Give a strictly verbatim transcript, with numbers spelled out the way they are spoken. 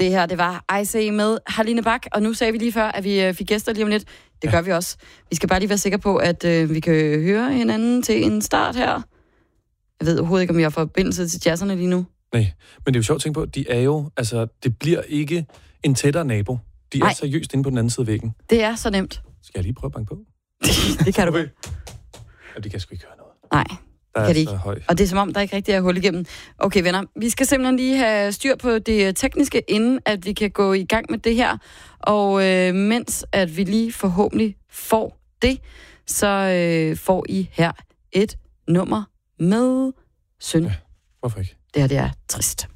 Det her, det var I C med Harline Bak, og nu sagde vi lige før, at vi øh, fik gæster lige om lidt. Det ja. gør vi også. Vi skal bare lige være sikre på, at øh, vi kan høre hinanden til en start her. Jeg ved overhovedet ikke, om jeg har forbindelse til jazzerne lige nu. Nej, men det er jo sjovt at tænke på, de er jo, altså, det bliver ikke en tættere nabo. De er Nej. seriøst inde på den anden side af væggen. Det er så nemt. Skal jeg lige prøve at banke på? Det kan du godt. Ja, de kan sgu ikke høre noget. Nej. Der Kan de er ikke. så høj. Og det er som om, der ikke rigtig er hul igennem. Okay, venner, vi skal simpelthen lige have styr på det tekniske, inden at vi kan gå i gang med det her. Og øh, mens at vi lige forhåbentlig får det, så øh, får I her et nummer med Synd. Ja, hvorfor ikke? Det her, det er trist.